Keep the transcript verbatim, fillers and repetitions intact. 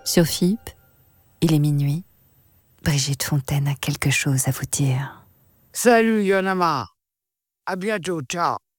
Sur F I P, il est minuit. Brigitte Fontaine a quelque chose à vous dire. Salut Yonama. À bientôt, ciao.